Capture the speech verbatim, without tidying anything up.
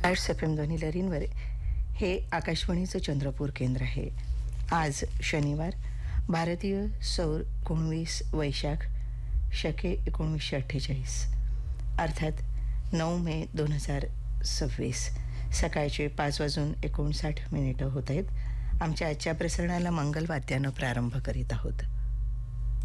Arts F M ध्वनी लहरींवर हे आकाशवाणीचं चंद्रपूर केंद्र आहे. आज शनिवार, भारतीय सौर एकोणवीस वैशाख शके एकोणीसशे अठ्ठेचाळीस अर्थात नऊ मे दोन हजार सव्वीस सकाळचे पाच वाजून एकोणसाठ मिनिटं होत आहेत. आमच्या आजच्या प्रसारणाला मंगलवाद्यानं प्रारंभ करीत आहोत.